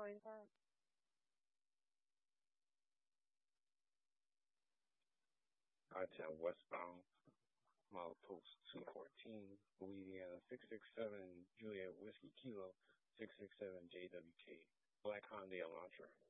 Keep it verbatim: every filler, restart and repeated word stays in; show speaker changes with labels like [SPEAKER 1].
[SPEAKER 1] calling from?
[SPEAKER 2] I-ten westbound, milepost two fourteen, Louisiana six six seven, Juliet Whiskey Kilo, six six seven J W K, Black Hyundai Elantra.